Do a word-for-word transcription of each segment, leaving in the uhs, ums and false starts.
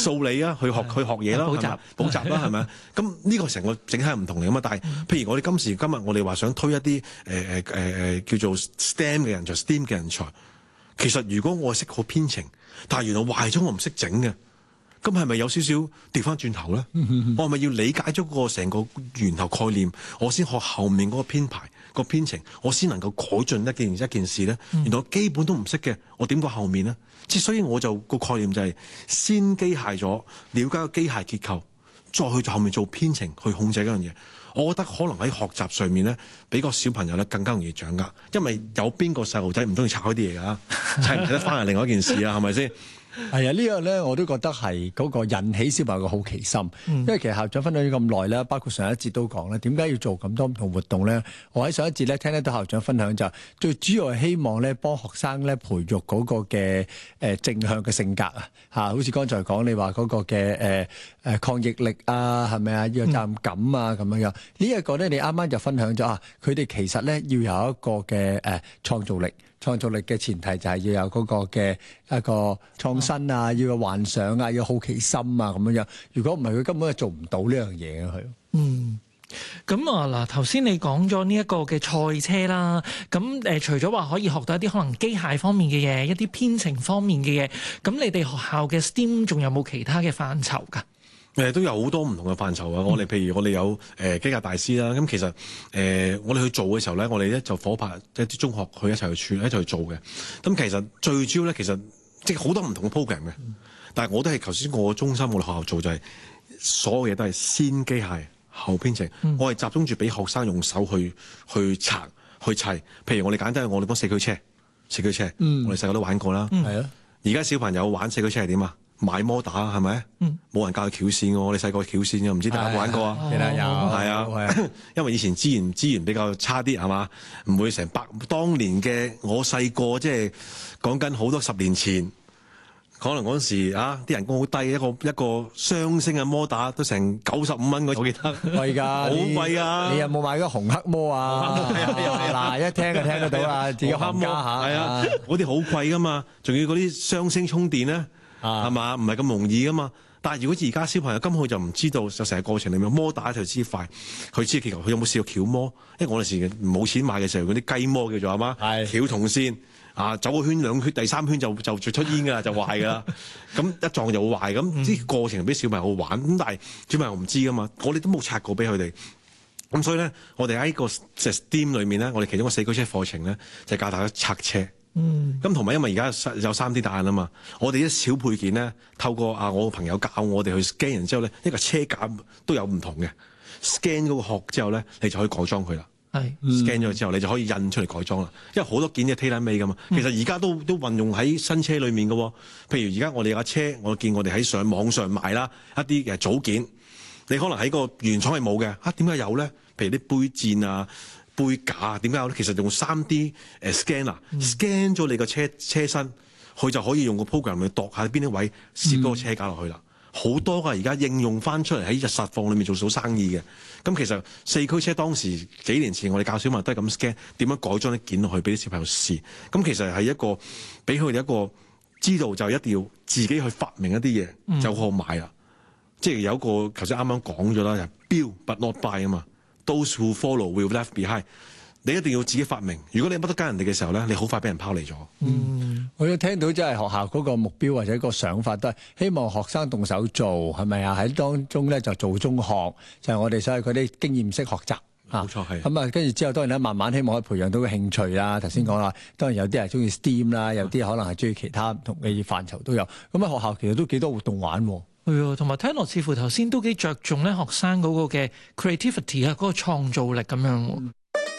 數理啊，去學去學嘢啦， 補習補習啦，係咪？咁呢個成個整體係唔同嚟噶嘛。但係譬如我哋今時今日，我哋話想推一啲誒誒誒誒叫做 STEM 嘅人才、STEAM 嘅人才，其實如果我識好編程，但係原來壞咗我唔識整嘅。咁係咪有少少調翻轉頭咧？我係咪要理解咗個成個源頭概念，我先學後面嗰個編排、個編程，我先能夠改進一件一件事咧？原來我基本都唔識嘅，我點講後面咧？即係所以我就個概念就係先機械咗，了解個機械結構，再去後面做編程去控制嗰樣嘢。我覺得可能喺學習上面咧，比個小朋友咧更加容易掌握，因為有邊個細路仔唔中意拆開啲嘢㗎？砌唔砌得翻係另外一件事啊，係咪先？ 係啊，呢樣咧我都覺得係嗰個引起小朋友嘅好奇心，嗯、因為其實校長分享咗咁耐啦，包括上一節都講啦，點解要做咁多唔同活動咧？我喺上一節咧聽得到校長分享就最主要係希望咧幫學生咧培育嗰個嘅誒正向嘅性格啊，嚇，好似剛才講你話嗰個嘅誒誒抗逆力啊，係咪啊？要有責任感啊咁樣樣。呢一個咧你啱啱就分享咗啊，佢哋其實咧要有一個嘅誒創造力。創造力嘅前提就係要有嗰個嘅一個創新啊，要有幻想啊，要有好奇心啊咁樣樣。如果唔係，佢根本係做唔到呢樣嘢嘅佢。 嗯，咁啊嗱，頭先你講咗呢一個嘅賽車啦，咁誒、呃、除咗話可以學到一啲可能機械方面嘅嘢，一啲編程方面嘅嘢，咁你哋學校嘅 STEAM 仲有冇其他嘅範疇㗎？ 誒都有好多唔同嘅範疇啊！嗯、我哋譬如我哋有誒機械大師啦，咁其實誒、呃、我哋去做嘅時候咧，我哋咧就夥拍一啲中學去一齊去處一齊去做嘅。咁其實最主要咧，其實即係好多唔同嘅 program 嘅，嗯、但係我都係頭先我中心我哋學校做就係、是、所有嘢都係先機械後編程，嗯、我係集中住俾學生用手去去拆去砌。譬如我哋簡單，我哋講四驅車，四驅車，嗯、我哋細個都玩過啦。係啊、嗯，而家小朋友玩四驅車係點啊？買摩打係咪？冇、嗯、人教佢翹線嘅，我哋細個翹線嘅，唔知大家有冇玩過啊？記得有，係啊，因為以前資源資源比較差啲係嘛，唔會成百。當年嘅我細個即係講緊好多十年前，可能嗰陣時啊啲人工好低，一個一個雙星嘅摩打都成九十五蚊嗰，我記得貴㗎，好貴啊！ 你有冇買嗰紅黑摩啊？嗱，一聽就聽得到啦，自己行家下，係啊， 嗰啲好貴㗎嘛，仲要嗰啲雙星充電咧。係嘛？唔係咁容易噶嘛。但係如果而家小朋友根本佢就唔知道，就成個過程裡面摩打就知快，佢知其實佢有冇試過翹摩？因為我哋時冇錢買嘅時候，嗰啲雞摩叫做係嘛？係翹銅線啊，走個圈兩圈，第三圈就就出煙㗎啦，就壞㗎啦。咁一撞就會壞。咁啲過程俾小朋友好玩。咁但係小朋友唔知㗎嘛，我哋都冇拆過俾佢哋。咁所以咧，我哋喺個 STEAM 裏面咧，我哋其中個四驅車課程咧，就教大家拆車。嗯，咁同埋因為而家有三 D 打印啊嘛，我哋啲小配件咧，透過啊我個朋友教我哋去 scan 完之後咧，一個車架都有唔同嘅 scan 嗰個殼之後咧，你就可以改裝佢啦。係 scan 咗之後，你就可以印出嚟改裝啦。因為好多件嘅 tailor made 噶嘛，其實而家都都運用喺新車裏面嘅喎。譬如而家我哋有架車，我見我哋喺上網上買啦一啲嘅組件，你可能喺個原廠係冇嘅，啊點解有咧？譬如啲杯墊啊。杯架點解有咧？其實用三 D 誒 scanner，scan 咗你個車車身，佢就可以用個 program 去度下邊啲位攝嗰個車架落去啦。好、嗯、多㗎，而家應用翻出嚟喺日實況裏面做到生意嘅。咁其實四驅車當時幾年前我哋教小朋友都係咁 scan，點樣改裝啲件落去俾啲小朋友試。咁其實係一個俾佢哋一個知道就一定要自己去發明一啲嘢，嗯、就好買啦。即係有一個頭先啱啱講咗啦，就 build but not buy 啊嘛。Those who follow will left behind。你一定要自己發明。如果你乜都跟人哋嘅時候咧，你好快俾人拋離咗。嗯， 我都聽到即係學校嗰個目標或者個想法都係希望學生動手做，係咪啊？喺當中咧就做中學，就係、是、我哋所謂嗰啲經驗式學習。 冇錯係。 咁啊，跟住之後當然咧，慢慢希望可以培養到個興趣啦。頭先講啦，當然有啲係中意 STEAM 啦，有啲可能係中意其他唔同嘅範疇都有。咁啊，學校其實都幾多活動玩喎。 係啊，同埋聽落似乎頭先都幾着重咧學生嗰個嘅 creativity 啊，嗰個創造力咁樣。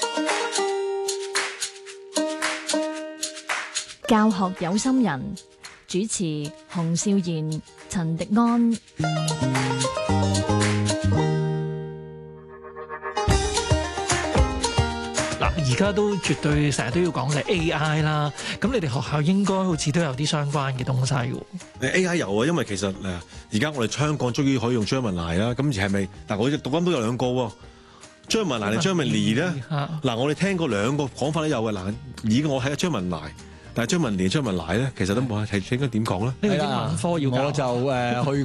教學有心人，主持洪少賢、陳迪安。 嗱，而家都絕對成日都要講嘅 A I 啦，咁你哋學校應該好似都有啲相關嘅東西喎。 A I 有啊，因為其實誒而家我哋香港終於可以用 Gemini 啦，咁而係咪？但係我讀音都有兩個喎。Gemini 定 Gemini 咧？嗱，我哋聽過兩個講法都有嘅。嗱，而家我睇下 Gemini。但係張文年、張文奶咧，其實都冇係係應該點講咧？ 呢個英文科要教， 我就誒去